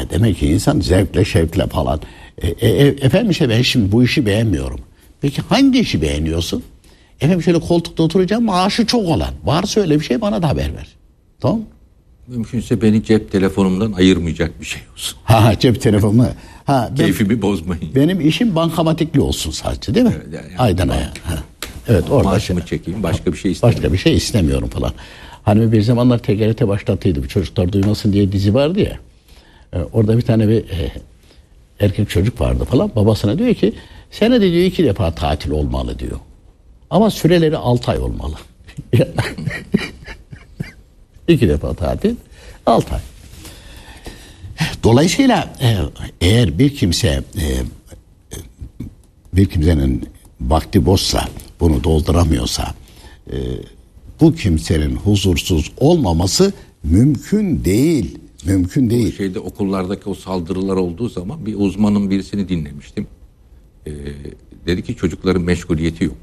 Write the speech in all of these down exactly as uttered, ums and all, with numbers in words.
demek ki insan zevkle şevkle falan. E, e, efendim işte ben şimdi bu işi beğenmiyorum. Peki hangi işi beğeniyorsun? Efendim şöyle koltukta oturacağım, maaşı çok olan. Varsa öyle bir şey bana da haber ver. Tamam mı? Mümkünse beni cep telefonumdan ayırmayacak bir şey olsun. Ha cep telefonu. Ha, Keyfimi ben, bozmayın. Benim işim bankamatikli olsun sadece değil mi? Evet, yani, Aydan aya. Evet orada. Maaşımı şey, çekeyim, başka bir şey istemiyorum. Başka bir şey istemiyorum falan. Hani bir zamanlar T G R T başlattıydı. Çocuklar duymasın diye dizi vardı ya. Orada bir tane bir e, erkek çocuk vardı falan. Babasına diyor ki senede diyor iki defa tatil olmalı diyor. Ama süreleri altı ay olmalı. İki defa tatil, altı ay. Dolayısıyla eğer bir kimse bir kimsenin vakti boşsa, bunu dolduramıyorsa, bu kimsenin huzursuz olmaması mümkün değil. Mümkün değil. Bu şeyde okullardaki o saldırılar olduğu zaman bir uzmanın birisini dinlemiştim. Ee, dedi ki çocukların meşguliyeti yok.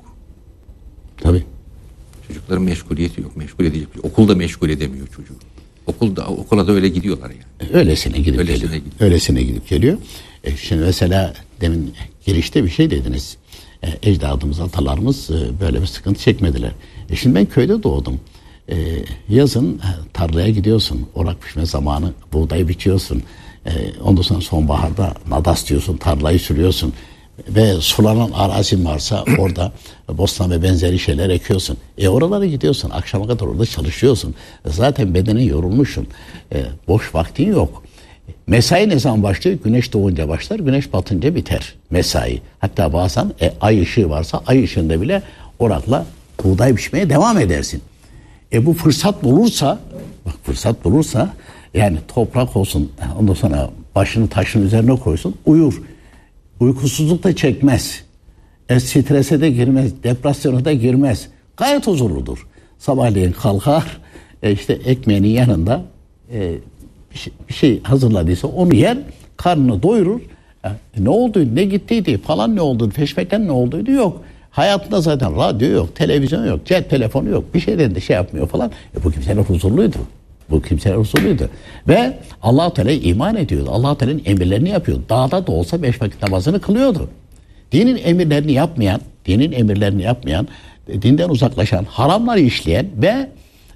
Tabii. Çocukların meşguliyeti yok. Meşgul edecek. Okulda meşgul edemiyor çocuğu. Okulda okula da öyle gidiyorlar yani. Öylesine gidip Öylesine geliyor. Gidip. Öylesine gidip geliyor. E şimdi mesela demin girişte bir şey dediniz. E, ecdadımız, atalarımız e, böyle bir sıkıntı çekmediler. E şimdi ben köyde doğdum. E, yazın tarlaya gidiyorsun. Orak pişme zamanı buğdayı biçiyorsun. E, ondan sonra sonbaharda nadas diyorsun. Tarlayı sürüyorsun. Ve sulanan arazin varsa orada bostan ve benzeri şeyler ekiyorsun. E oralara gidiyorsun. Akşama kadar orada çalışıyorsun. Zaten bedenin yorulmuşsun. E, boş vaktin yok. Mesai ne zaman başlıyor? Güneş doğunca başlar, güneş batınca biter mesai. Hatta bazen e, ay ışığı varsa ay ışığında bile orakla buğday biçmeye devam edersin. E bu fırsat bulursa, bak fırsat bulursa yani toprak olsun, ondan sonra başını taşın üzerine koysun, uyur. Uykusuzluk da çekmez. E, strese de girmez, depresyona da girmez. Gayet huzurludur. Sabahleyin kalkar, e, işte ekmeğinin yanında e, bir, şey, bir şey hazırladıysa onu yer, karnını doyurur. E, ne oldu, ne gittiydi falan ne oldu, feşmekten ne olduydu yok. Hayatında zaten radyo yok, televizyon yok, cep telefonu yok. Bir şeyden de şey yapmıyor falan. E, bu kimseler huzurluydu. Bu kimseler huzurluydu. Ve Allah-u Teala iman ediyordu. Allah-u Teala'nın emirlerini yapıyordu. Dağda da olsa beş vakit namazını kılıyordu. Dinin emirlerini yapmayan, dinin emirlerini yapmayan, dinden uzaklaşan, haramları işleyen ve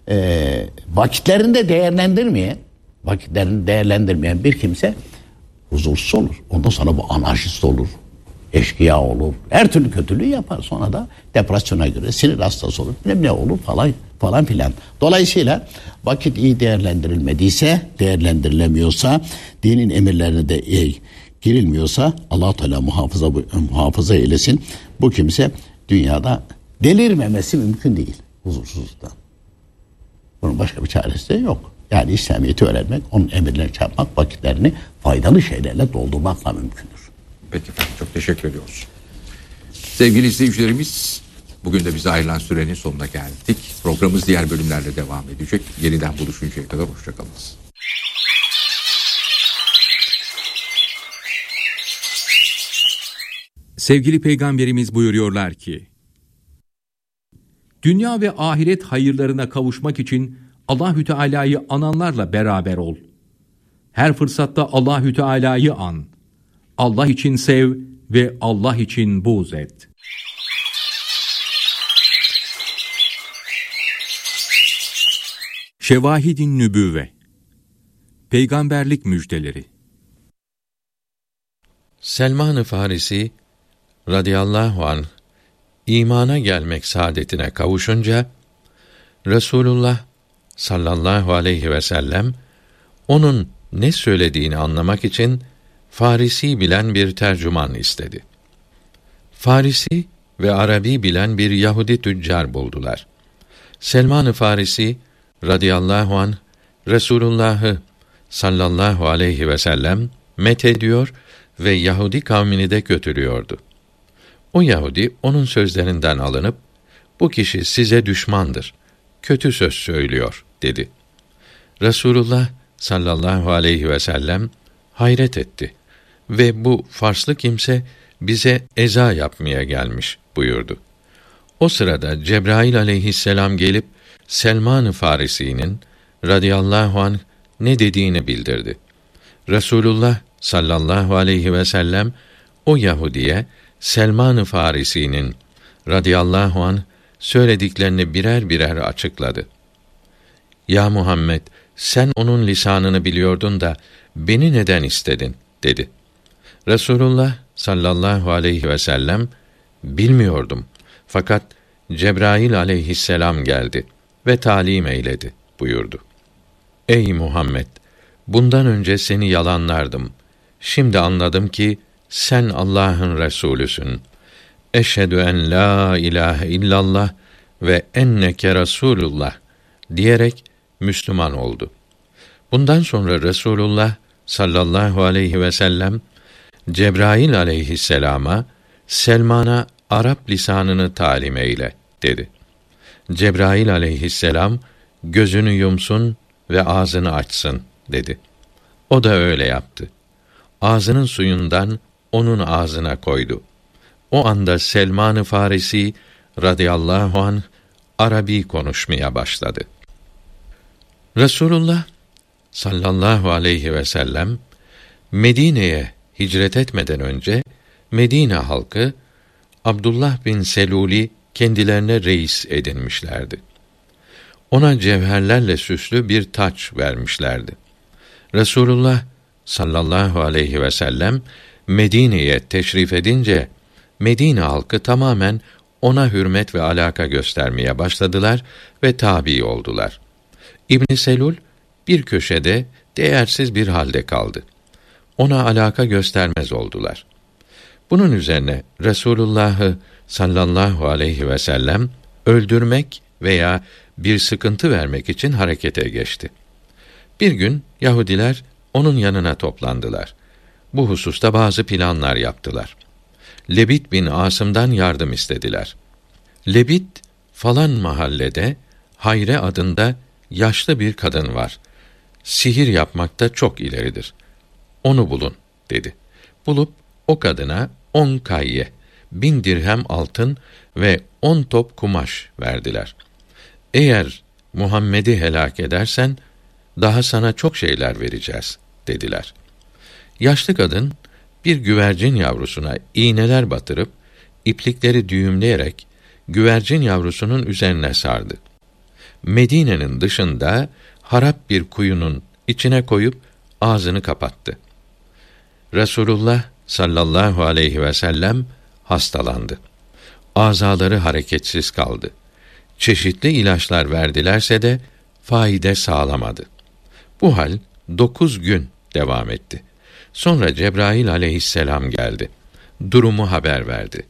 e, vakitlerinde değerlendirmeyen, vakitlerini değerlendirmeyen bir kimse huzursuz olur. Ondan sonra bu anarşist olur, eşkıya olur, her türlü kötülüğü yapar. Sonra da depresyona göre sinir hastası olur, ne, ne olur falan falan filan. Dolayısıyla vakit iyi değerlendirilmediyse, değerlendirilemiyorsa, dinin emirlerine de e, girilmiyorsa Allah Teala muhafaza muhafaza eylesin. Bu kimse dünyada delirmemesi mümkün değil huzursuzluktan. Bunun başka bir çaresi de yok. Yani İslamiyet'i öğrenmek, onun emirlerini çarpmak, vakitlerini faydalı şeylerle doldurmakla mümkündür. Peki efendim, çok teşekkür ediyoruz. Sevgili izleyicilerimiz, bugün de bize ayrılan sürenin sonuna geldik. Programımız diğer bölümlerle devam edecek. Yeniden buluşuncaya kadar hoşçakalınız. Sevgili Peygamberimiz buyuruyorlar ki, dünya ve ahiret hayırlarına kavuşmak için Allahü Teala'yı ananlarla beraber ol. Her fırsatta Allahü Teala'yı an. Allah için sev ve Allah için buğz et. Şevahid-i Nübüvve. Peygamberlik müjdeleri. Selman-ı Farisi radıyallahu anh imana gelmek saadetine kavuşunca Resulullah sallallahu aleyhi ve sellem onun ne söylediğini anlamak için Farisi bilen bir tercüman istedi. Farisi ve Arabi bilen bir Yahudi tüccar buldular. Selman-ı Farisi radıyallahu anh Resulullah'ı sallallahu aleyhi ve sellem methediyor ve Yahudi kavmini de kötülüyordu. O Yahudi onun sözlerinden alınıp bu kişi size düşmandır, kötü söz söylüyor dedi. Resulullah sallallahu aleyhi ve sellem hayret etti ve bu Farslı kimse bize eza yapmaya gelmiş buyurdu. O sırada Cebrail aleyhisselam gelip Selman-ı Farisi'nin radıyallahu anh ne dediğini bildirdi. Resulullah sallallahu aleyhi ve sellem o Yahudiye Selman-ı Farisi'nin radıyallahu anh söylediklerini birer birer açıkladı. Ya Muhammed, sen onun lisanını biliyordun da beni neden istedin dedi. Resulullah sallallahu aleyhi ve sellem bilmiyordum. Fakat Cebrail aleyhisselam geldi ve talim eyledi buyurdu. Ey Muhammed, bundan önce seni yalanlardım. Şimdi anladım ki sen Allah'ın Resulüsün. Eşhedü en la ilahe illallah ve enneke Resulullah diyerek Müslüman oldu. Bundan sonra Resulullah sallallahu aleyhi ve sellem Cebrail aleyhisselama Selman'a Arap lisanını talim eyle dedi. Cebrail aleyhisselam gözünü yumsun ve ağzını açsın dedi. O da öyle yaptı. Ağzının suyundan onun ağzına koydu. O anda Selman-ı Farisi radıyallahu anh Arabi konuşmaya başladı. Resulullah sallallahu aleyhi ve sellem Medine'ye hicret etmeden önce Medine halkı Abdullah bin Selul'i kendilerine reis edinmişlerdi. Ona cevherlerle süslü bir taç vermişlerdi. Resulullah sallallahu aleyhi ve sellem Medine'ye teşrif edince Medine halkı tamamen ona hürmet ve alaka göstermeye başladılar ve tabi oldular. İbn Selul bir köşede değersiz bir halde kaldı. Ona alaka göstermez oldular. Bunun üzerine Resulullah'ı sallallahu aleyhi ve sellem öldürmek veya bir sıkıntı vermek için harekete geçti. Bir gün Yahudiler onun yanına toplandılar. Bu hususta bazı planlar yaptılar. Lebit bin Asım'dan yardım istediler. Lebit, falan mahallede Hayre adında yaşlı bir kadın var. Sihir yapmakta çok ileridir. Onu bulun dedi. Bulup o kadına on kayye, bin dirhem altın ve on top kumaş verdiler. Eğer Muhammed'i helak edersen, daha sana çok şeyler vereceğiz dediler. Yaşlı kadın bir güvercin yavrusuna iğneler batırıp iplikleri düğümleyerek güvercin yavrusunun üzerine sardı. Medine'nin dışında harap bir kuyunun içine koyup ağzını kapattı. Resulullah sallallahu aleyhi ve sellem hastalandı. Azaları hareketsiz kaldı. Çeşitli ilaçlar verdilerse de faide sağlamadı. Bu hal dokuz gün devam etti. Sonra Cebrail aleyhisselam geldi. Durumu haber verdi.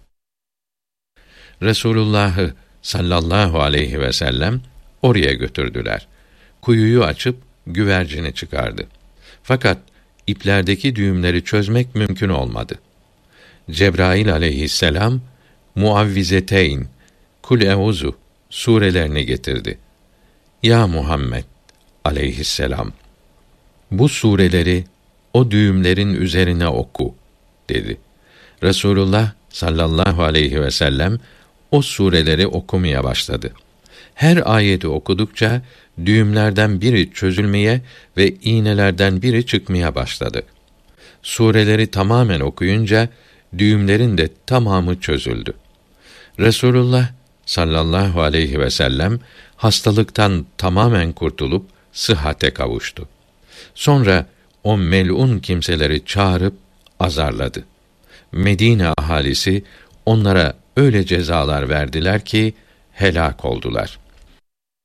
Resulullah'ı sallallahu aleyhi ve sellem oraya götürdüler. Kuyuyu açıp güvercini çıkardı. Fakat iplerdeki düğümleri çözmek mümkün olmadı. Cebrail aleyhisselam Muavvizeteyn, Kul Euzu surelerini getirdi. Ya Muhammed aleyhisselam, bu sureleri o düğümlerin üzerine oku dedi. Resulullah sallallahu aleyhi ve sellem o sureleri okumaya başladı. Her ayeti okudukça düğümlerden biri çözülmeye ve iğnelerden biri çıkmaya başladı. Sureleri tamamen okuyunca düğümlerin de tamamı çözüldü. Resulullah sallallahu aleyhi ve sellem hastalıktan tamamen kurtulup sıhhate kavuştu. Sonra o melun kimseleri çağırıp azarladı. Medine ahalisi onlara öyle cezalar verdiler ki helak oldular.